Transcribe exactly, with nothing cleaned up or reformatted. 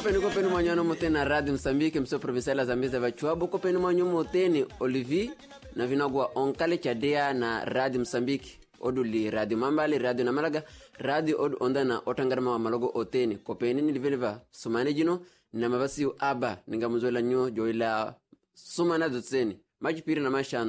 peni ko peni manyano motena Radio Msambiki mso provincial Zambia vachuabu ko peni manyo moteni Olivier na vinagwa onkale chadea na Radio Msambiki oduli Radio Mambali Radio na Malaga Radio od ondana otangarama wa malogo oteni ko peni niliveliva sumane jino na mabasi aba ningamuzola nyo joila sumana dotseni majipiri na mashano